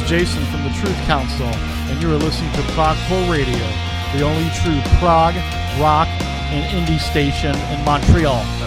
Jason from the Truth Council, and you are listening to Progport Radio, the only true prog, rock, and indie station in Montreal.